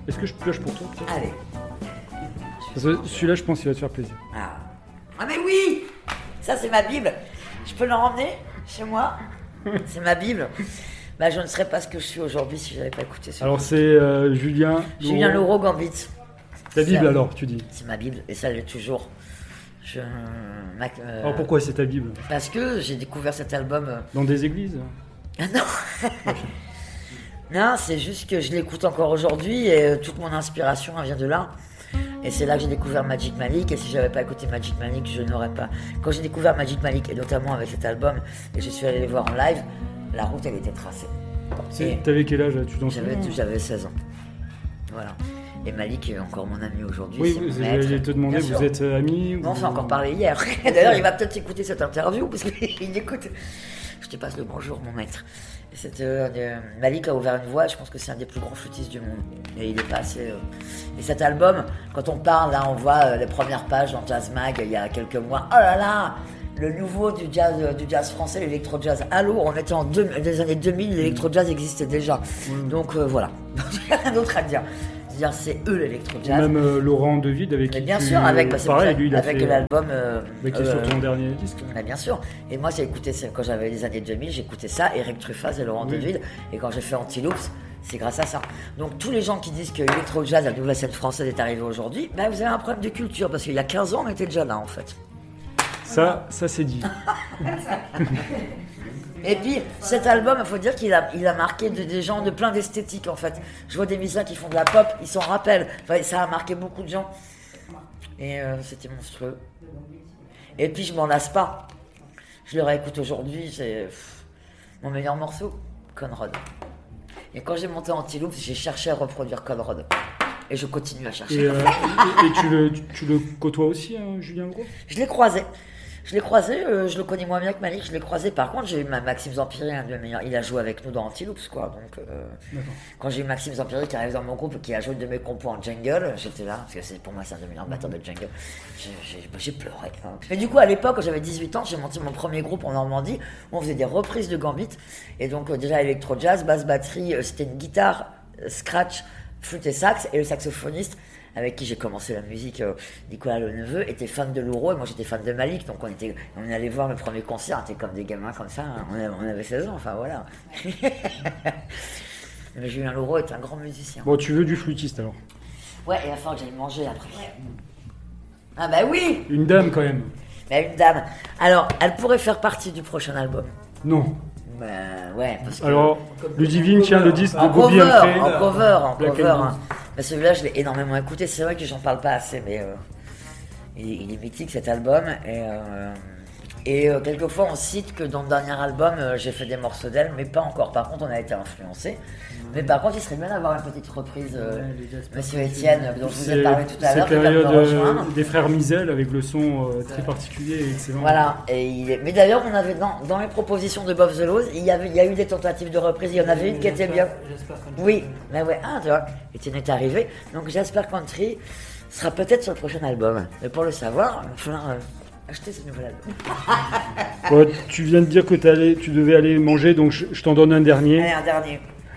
Est-ce que je pioche pour toi peut-être? Allez. Parce que celui-là, je pense qu'il va te faire plaisir. Ah mais oui. Ça c'est ma Bible. Je peux l'en ramener chez moi. C'est ma Bible. Bah, je ne serais pas ce que je suis aujourd'hui si je n'avais pas écouté ce Alors c'est Julien Leroux Gambit. Ta Bible alors, tu dis? C'est ma Bible et ça l'est toujours. Alors pourquoi c'est ta Bible? Parce que j'ai découvert cet album... Dans des églises? Ah non. Non, c'est juste que je l'écoute encore aujourd'hui et toute mon inspiration elle vient de là. Et c'est là que j'ai découvert Magic Malik, et si j'avais pas écouté Magic Malik, je n'aurais pas... Quand j'ai découvert Magic Malik, et notamment avec cet album, et je suis allé les voir en live, la route elle était tracée. T'avais quel âge là? Tu t'en souviens? J'avais 16 ans. Voilà. Et Malik est encore mon ami aujourd'hui. Oui, j'allais te demander, vous êtes amis? On s'est encore parlé hier. D'ailleurs, il va peut-être écouter cette interview, parce qu'il écoute. Je te passe le bonjour, mon maître. Malik a ouvert une voie, je pense que c'est un des plus grands flûtistes du monde. Et il est passé. Et cet album, quand on parle, là, on voit les premières pages dans Jazz Mag il y a quelques mois. Oh là là, le nouveau du jazz français, l'électro-jazz. Allô, on était en des années 2000, l'électro-jazz existait déjà. Donc voilà, il n'y a rien d'autre à dire. C'est-à-dire, c'est eux l'électro-jazz. Même Laurent Devide avec qui bien sûr, avec lui, il a avec fait l'album. qui est sur ton dernier disque. Bien sûr. Et moi, j'ai écouté ça quand j'avais les années 2000, j'écoutais ça, Eric Truffaz et Laurent Devide. Et quand j'ai fait Antiloops, c'est grâce à ça. Donc tous les gens qui disent que l'électro-jazz, la nouvelle scène française, est arrivée aujourd'hui, vous avez un problème de culture parce qu'il y a 15 ans, on était déjà là en fait. Ça c'est dit. Et puis, cet album, il faut dire qu'il a marqué des gens de plein d'esthétiques, en fait. Je vois des musiciens qui font de la pop, ils s'en rappellent. Enfin, ça a marqué beaucoup de gens. Et c'était monstrueux. Et puis, je m'en lasse pas. Je le réécoute aujourd'hui, c'est mon meilleur morceau, Conrad. Et quand j'ai monté Antiloops, j'ai cherché à reproduire Conrad. Et je continue à chercher. Et tu le côtoies aussi, hein, Julien Gros? Je l'ai croisé. Je le connais moins bien que Malik, je l'ai croisé. Par contre, j'ai eu Maxime Zampiri, un de mes meilleurs. Il a joué avec nous dans Antiloops, quoi. Donc, quand j'ai eu Maxime Zampiri qui arrive dans mon groupe, qui a joué de mes compos en jungle, j'étais là, parce que pour moi, c'est un de mes meilleurs batteurs de jungle. J'ai pleuré. Hein. Mais du coup, à l'époque, quand j'avais 18 ans, j'ai monté mon premier groupe en Normandie, où on faisait des reprises de Gambit. Et donc, déjà, électro-jazz, basse batterie, c'était une guitare, scratch, flûte et sax, et le saxophoniste avec qui j'ai commencé la musique, Nicolas Leneveu, était fan de Louro et moi j'étais fan de Malik, donc on allait voir le premier concert, on était comme des gamins comme ça, hein. On avait 16 ans, enfin voilà. Mais Julien Louro est un grand musicien. Bon, tu veux du flûtiste alors? Ouais, il va falloir que j'aille manger après. Ah bah oui! Une dame quand même. Mais une dame. Alors, elle pourrait faire partie du prochain album. Non. Bah ouais, parce que... Alors, Ludivine tient le disque de Bobby Humphrey. En cover. Hein. Bah, celui-là, je l'ai énormément écouté. C'est vrai que j'en parle pas assez, mais il est mythique cet album. Et quelquefois, on cite que dans le dernier album, j'ai fait des morceaux d'elle, mais pas encore. Par contre, on a été influencés. Mais par contre, il serait bien d'avoir une petite reprise, Monsieur Étienne, dont je vous ai parlé tout à l'heure. C'est la période des frères Misel avec le son très particulier et excellent. Voilà. Mais d'ailleurs, on avait dans les propositions de Bob the Laws, il y a eu des tentatives de reprise. Il y en avait une qui était bien. Oui, mais ouais, tu vois, Étienne est arrivé. Donc Jasper Country sera peut-être sur le prochain album. Mais pour le savoir, il va falloir acheter ce nouvel album. Ouais, tu viens de dire que tu devais aller manger, donc je t'en donne un dernier. Allez, un dernier.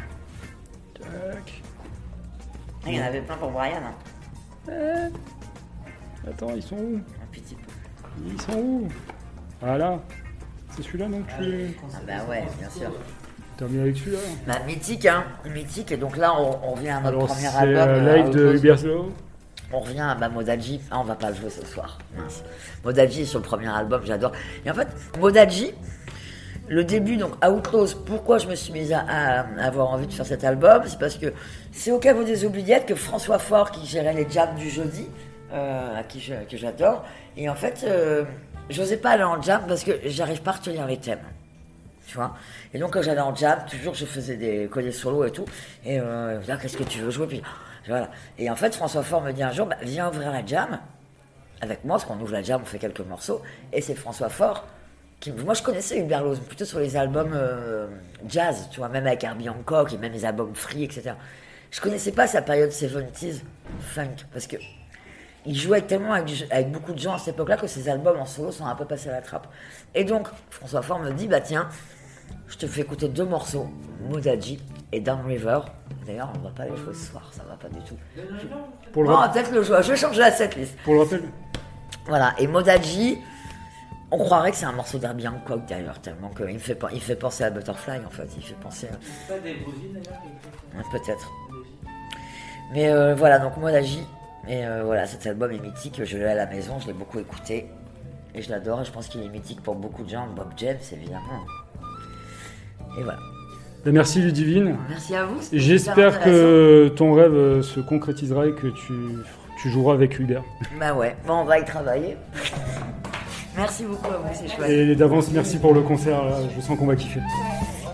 Il y en avait plein pour Brian. Hein. Attends, ils sont où? Un petit peu. Ils sont où? Voilà. C'est celui-là, non? Ah bah ouais, bien sûr. Terminé avec celui-là. Bah, mythique, hein. Mythique. Et donc là, on revient à notre premier c'est album. Live de Hubert Slow. On revient à Modaji. Ah, on va pas le jouer ce soir. Mince. Modaji est sur le premier album, j'adore. Et en fait, Modaji, le début, donc Outlaws, pourquoi je me suis mise à avoir envie de faire cet album, c'est parce que c'est au caveau des oubliettes que François Faure, qui gérait les jams du jeudi, que j'adore, et en fait, j'osais pas aller en jam parce que j'arrive pas à retenir les thèmes. Tu vois, et donc quand j'allais en jam, toujours je faisais des colliers solo et tout, et là, qu'est-ce que tu veux jouer, puis voilà. Et en fait, François Faure me dit un jour, viens ouvrir la jam avec moi, parce qu'on ouvre la jam, on fait quelques morceaux, et c'est François Faure. Moi je connaissais Hubert Laws plutôt sur les albums jazz, tu vois, même avec Herbie Hancock et même les albums Free, etc. Je connaissais pas sa période 70s funk parce que il jouait tellement avec beaucoup de gens à cette époque-là que ses albums en solo sont un peu passés à la trappe. Et donc François Faure me dit tiens, Je te fais écouter 2 morceaux, Modaji et Downriver. D'ailleurs, on va pas les jouer ce soir, ça va pas du tout. Pour le On va peut-être le jouer, je vais changer la setlist. Pour le rappel. Voilà, et Modaji, on croirait que c'est un morceau d'Herbie Hancock d'ailleurs, tellement qu'il il fait penser à Butterfly en fait, il fait penser à... C'est pas des Brosines d'ailleurs qui écrit Peut-être. Mais voilà, donc Modaji, et voilà, cet album est mythique, je l'ai à la maison, je l'ai beaucoup écouté, et je l'adore, et je pense qu'il est mythique pour beaucoup de gens, Bob James évidemment. Et voilà. Merci Ludivine. Merci à vous. C'était J'espère super que ton rêve se concrétisera et que tu joueras avec Hubert. Bah ouais, bon, on va y travailler. Merci beaucoup à vous, c'est chouette. Et d'avance, merci pour le concert, là. Je sens qu'on va kiffer.